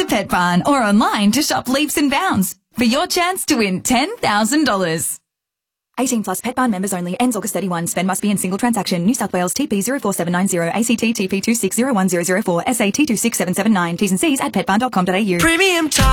to Pet Barn or online to shop Leaps and Bounds for your chance to win $10,000. 18 plus Pet Barn members only. Ends August 31. Spend must be in single transaction. New South Wales TP 04790 ACT TP 260104 SAT 26779. T's and C's at petbarn.com.au. Premium time.